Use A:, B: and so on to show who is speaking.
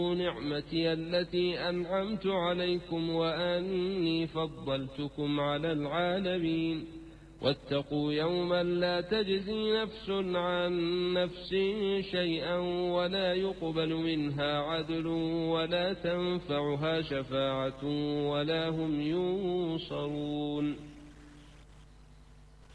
A: نعمتي التي أنعمت عليكم وأني فضلتكم على العالمين. واتقوا يوما لا تجزي نفس عن نفس شيئا ولا يقبل منها عدل ولا تنفعها شفاعة ولا هم ينصرون.